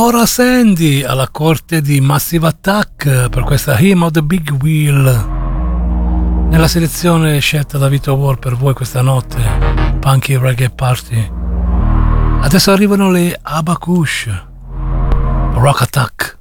Laura Sandy alla corte di Massive Attack per questa Hymn of the Big Wheel. Nella selezione scelta da Vito Wall per voi questa notte, Punky Reggae Party. Adesso arrivano le Abakush, Rock Attack.